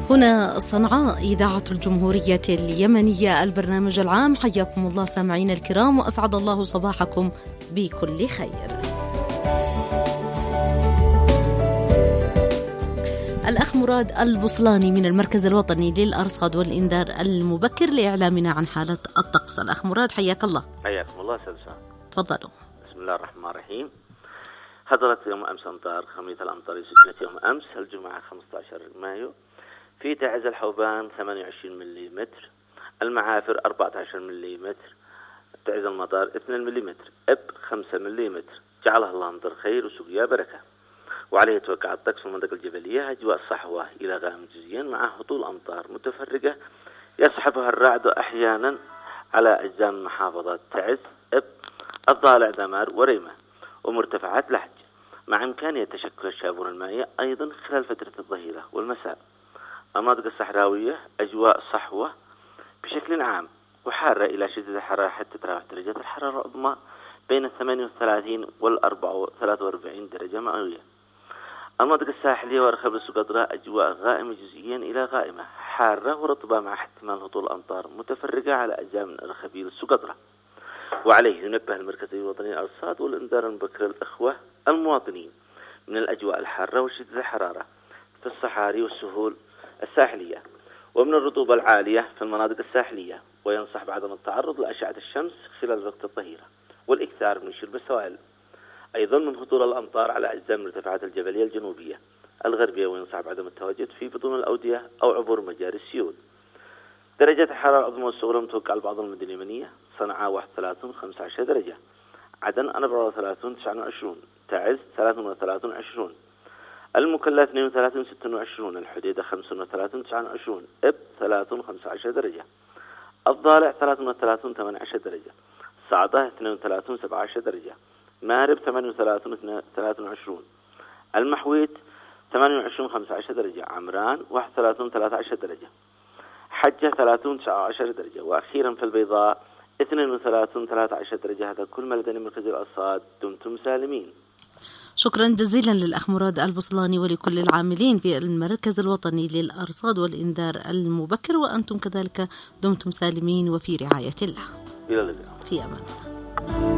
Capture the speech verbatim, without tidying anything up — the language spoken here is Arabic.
هنا صنعاء إذاعة الجمهورية اليمنية، البرنامج العام. حياكم الله سامعين الكرام، وأسعد الله صباحكم بكل خير. الأخ مراد البصلاني من المركز الوطني للأرصاد والإنذار المبكر لإعلامنا عن حالة الطقس. الأخ مراد حياك الله. حياكم الله سلسة. تفضلوا. بسم الله الرحمن الرحيم. حضرت يوم أمس أمطار خميس الأمطار سجلت يوم أمس الجمعة خمسة عشر مايو في تعز الحوبان ثمانية وعشرين ملم، المعافر أربعة عشر ملم، تعز المطار اثنين ملم، أب خمسة ملم. جعلها الله مطر خير وسقيا بركة. وعليه توقع الطقس في المنطقة الجبلية أجواء صحوة إلى غائم جزئيا مع هطول أمطار متفرقة يصحبها الرعد أحيانا على أجزاء من محافظات تعز، أب، الضالع، دمار وريمة ومرتفعات لحج، مع إمكانية تشكل الشابون المائية أيضا خلال فترة الظهيرة والمساء. المناطق الصحراوية أجواء صحوة بشكل عام وحارة إلى شدة الحرارة حتى تراوح درجات الحرارة العظمى بين الثمانية والثلاثين والثلاثة وأربعين درجة مئوية. المناطق الساحلية وأرخبيل السقطرى أجواء غائمة جزئيا إلى غائمة حارة ورطبة مع احتمال هطول أمطار متفرقة على أجزاء من أرخبيل السقطرى. وعليه ينبه المركز الوطني للأرصاد والإنذار المبكر الأخوة المواطنين من الأجواء الحارة وشدة الحرارة في الصحاري والسهول الساحلية ومن الرطوبة العالية في المناطق الساحلية، وينصح بعدم التعرض لأشعة الشمس خلال وقت الظهيرة والإكثار من شرب السوائل، أيضا من هطول الأمطار على أجزاء من الارتفاعات الجبلية الجنوبية الغربية، وينصح بعدم التواجد في بطون الأودية أو عبور مجاري السيول. درجة الحرارة العظمى والصغرى متوقعة لبعض المدن اليمنية: صنعاء واحد وثلاثين خمسة عشر درجة، عدن أربعة وثلاثين تسعة وعشرين، تعز ثلاثة وثلاثين عشرين، المكلا اثنين وثلاثين ستة وعشرين، الحديدة خمسة وثلاثين تسعة وعشرين، إب ثلاثين خمسة عشر درجة، الضالع ثلاثة وثلاثين ثمانية عشر درجة، صعدة اثنين وثلاثين سبعة عشر درجة، مارب ثمانية وثلاثين ثلاثة وعشرين، المحويت ثمانية وعشرين خمسة عشر درجة، عمران واحد وثلاثين ثلاثة عشر درجة، حجة ثلاثين تسعة عشر درجة، وأخيرا في البيضاء اثنين وثلاثين ثلاثة عشر درجة. هذا كل ما لدينا من مركز الأرصاد. دمتم سالمين. شكرا جزيلا للأخ مراد البصلاني ولكل العاملين في المركز الوطني للأرصاد والإنذار المبكر، وأنتم كذلك دمتم سالمين وفي رعاية الله. إلى اللقاء. في أمان الله.